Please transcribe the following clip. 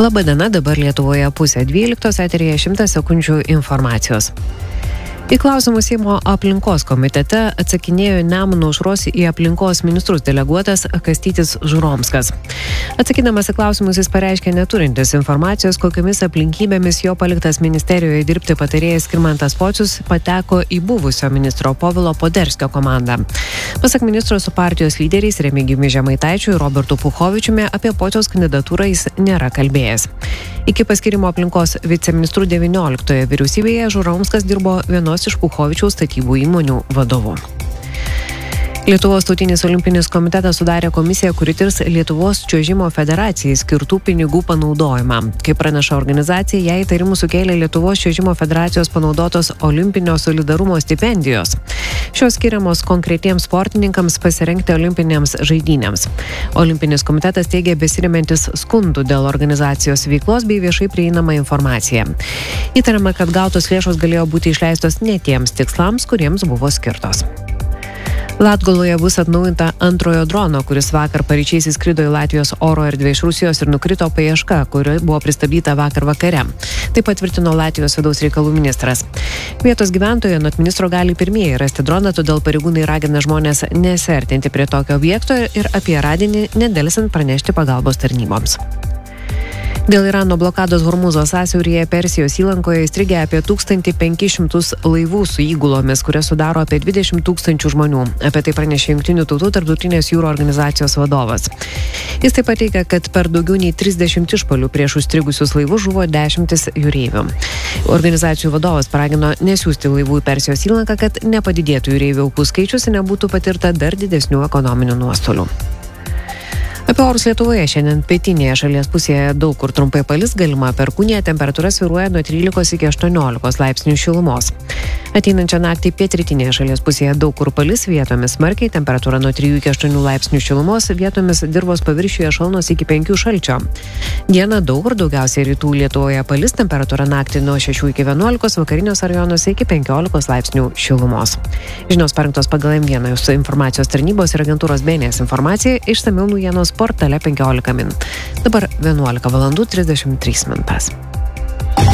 Labadiena, dabar Lietuvoje 11:30, eteryje 100 sekundžių informacijos. Į klausimus Seimo aplinkos komitete atsakinėjo Nemuno aušros į aplinkos ministrus deleguotas Kastytis Žuromskas. Atsakydamas į klausimus jis pareiškė neturintis informacijos, kokiamis aplinkybėmis jo paliktas ministerijoje dirbti patarėjas Skirmantas Pocius pateko į buvusio ministro Povilo Poderskio komandą. Pasak ministro, su partijos lyderiais Remigijumi Žemaitaičiu ir Robertu Puchovičiumi apie Pociaus kandidatūrą jis nėra kalbėjęs. Iki paskirimo aplinkos viceministrų 19 vyriausybėje Žuromskas dirbo vienos iš Puchovičiaus statybų įmonių vadovų. Lietuvos tautinis olimpinis komitetas sudarė komisiją, kuri tirs Lietuvos čiuožimo federacijai skirtų pinigų panaudojimą. Kaip praneša organizacija, jai įtarimų sukėlė Lietuvos čiuožimo federacijos panaudotos olimpinio solidarumo stipendijos. Šios skiriamos konkretiems sportininkams pasirengti olimpinėms žaidynėms. Olimpinis komitetas teigia besirimentis skundų dėl organizacijos veiklos bei viešai prieinama informacija. Įtariama, kad gautos lėšos galėjo būti išleistos ne tiems tikslams, kuriems buvo skirtos. Latgaloje bus atnaujinta antrojo drono, kuris vakar paryčiais įskrido į Latvijos oro erdvę iš Rusijos ir nukrito paieška, kuri buvo pristabdyta vakar vakare. Tai patvirtino Latvijos vidaus reikalų ministras. Vietos gyventojai anot ministro gali pirmieji rasti droną, todėl pareigūnai ragina žmonės nesiartinti prie tokio objekto ir apie radinį nedelsint pranešti pagalbos tarnyboms. Dėl Irano blokados Hormūzo sąsiauryje Persijos įlankoje įstrigę apie 1500 laivų su įgulomis, kurias sudaro apie 20 000 žmonių. Apie tai pranešė Jungtinių tautų tarptautinės jūrų organizacijos vadovas. Jis taip pat teigia, kad per daugiau nei 30 išpuolių prieš užstrigusius laivus žuvo 10 jūreivių. Organizacijų vadovas paragino nesiųsti laivų į Persijos įlanką, kad nepadidėtų jūreivių aukų skaičius ir nebūtų patirta dar didesnių ekonominių nuostolių. Apie orus Lietuvoje šiandien pietinėje šalies pusėje daug kur trumpai palis, galima perkūnija, temperatūra svyruoja nuo 13 iki 18 laipsnių šilumos. Ateinančią naktį pietrytinėje šalies pusėje daug kur palis, vietomis smarkiai, temperatūra nuo 3 iki 8 laipsnių šilumos, vietomis dirvos paviršiuje šalnos iki 5 šalčio. Dieną daug kur daugiausiai rytų Lietuvoje palis, temperatūra naktį nuo 6 iki 11, vakariniuose rajonuose iki 15 laipsnių šilumos. Žinios parengtos pagal M1 jūsų informacijos tarnybos ir agentūros BNS informacija, išsamiau naujienos portale 15 min. Dabar 11:33 min.